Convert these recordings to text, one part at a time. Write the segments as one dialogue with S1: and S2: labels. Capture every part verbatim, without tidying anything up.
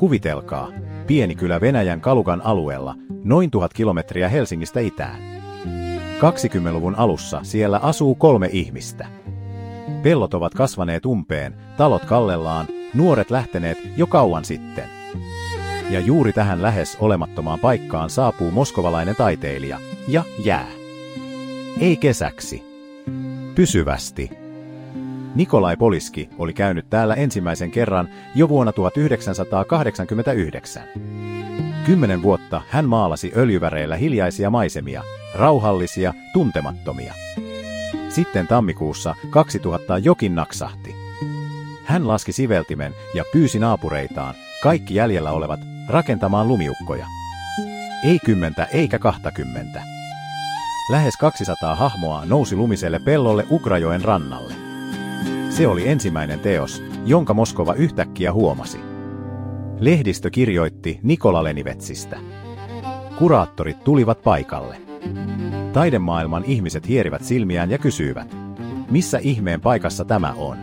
S1: Kuvitelkaa, pieni kylä Venäjän Kalugan alueella, noin tuhat kilometriä Helsingistä itään. kaksikymmentäluvun alussa siellä asuu kolme ihmistä. Pellot ovat kasvaneet umpeen, talot kallellaan, nuoret lähteneet jo kauan sitten. Ja juuri tähän lähes olemattomaan paikkaan saapuu moskovalainen taiteilija ja jää. Ei kesäksi. Pysyvästi. Nikolai Poliski oli käynyt täällä ensimmäisen kerran jo vuonna tuhatyhdeksänsataakahdeksankymmentäyhdeksän. Kymmenen vuotta hän maalasi öljyväreillä hiljaisia maisemia, rauhallisia, tuntemattomia. Sitten tammikuussa kaksituhatta jokin naksahti. Hän laski siveltimen ja pyysi naapureitaan, kaikki jäljellä olevat, rakentamaan lumiukkoja. Ei kymmentä eikä kahtakymmentä. Lähes kaksisataa hahmoa nousi lumiselle pellolle Ukrajoen rannalle. Se oli ensimmäinen teos, jonka Moskova yhtäkkiä huomasi. Lehdistö kirjoitti Nikola Lenivetsistä. Kuraattorit tulivat paikalle. Taidemaailman ihmiset hierivät silmiään ja kysyivät, missä ihmeen paikassa tämä on?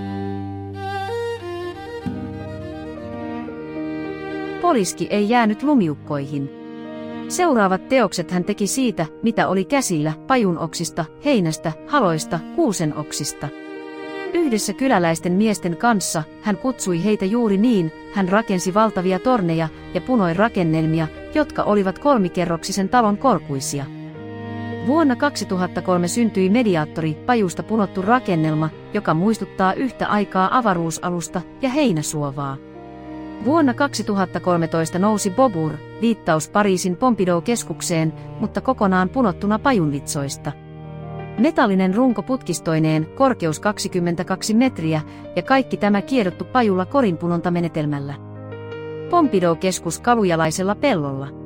S2: Poliski ei jäänyt lumiukkoihin. Seuraavat teokset hän teki siitä, mitä oli käsillä, pajunoksista, heinästä, haloista, kuusenoksista. Yhdessä kyläläisten miesten kanssa hän kutsui heitä juuri niin, hän rakensi valtavia torneja ja punoi rakennelmia, jotka olivat kolmikerroksisen talon korkuisia. Vuonna kaksituhattakolme syntyi Mediaattori, pajusta punottu rakennelma, joka muistuttaa yhtä aikaa avaruusalusta ja heinäsuovaa. Vuonna kaksituhattakolmetoista nousi Bobur, viittaus Pariisin Pompidou-keskukseen, mutta kokonaan punottuna pajunvitsoista. Metallinen runko putkistoineen, korkeus kaksikymmentäkaksi metriä, ja kaikki tämä kiedottu pajulla korinpunontamenetelmällä. Pompidou-keskus kalujalaisella pellolla.